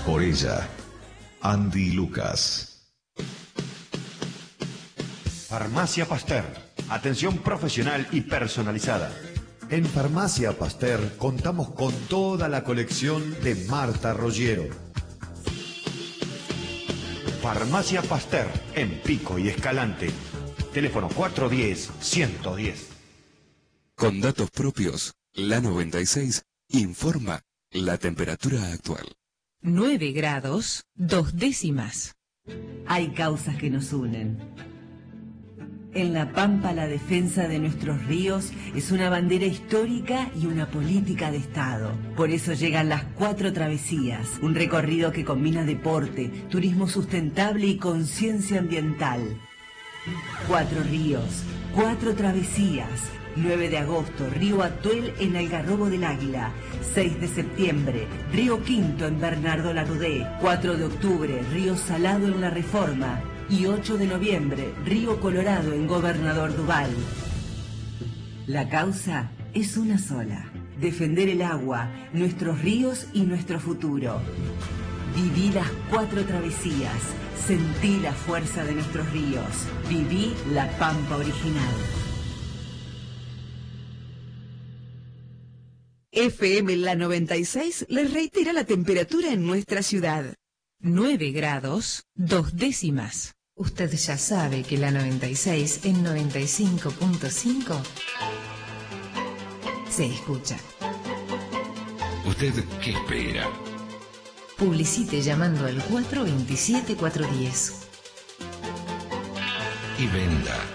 Por ella, Andy Lucas. Farmacia Pasteur. Atención profesional y personalizada. En Farmacia Pasteur contamos con toda la colección de Marta Rogero. Farmacia Pasteur, en Pico y Escalante. Teléfono 410-110. Con datos propios, la 96 informa la temperatura actual. 9 grados, 2 décimas. Hay causas que nos unen. En La Pampa, la defensa de nuestros ríos es una bandera histórica y una política de Estado. Por eso llegan las 4 travesías, un recorrido que combina deporte, turismo sustentable y conciencia ambiental. 4 ríos, 4 travesías. 9 de agosto, Río Atuel en Algarrobo del Águila. 6 de septiembre, Río Quinto en Bernardo Larrudé. 4 de octubre, Río Salado en La Reforma. Y 8 de noviembre, Río Colorado en Gobernador Duval. La causa es una sola: defender el agua, nuestros ríos y nuestro futuro. Viví las 4 travesías, sentí la fuerza de nuestros ríos, viví La Pampa original. FM La 96 les reitera la temperatura en nuestra ciudad. 9 grados, 2 décimas. Usted ya sabe que la 96 en 95.5 se escucha. ¿Usted qué espera? Publicite llamando al 427-410. Y venda.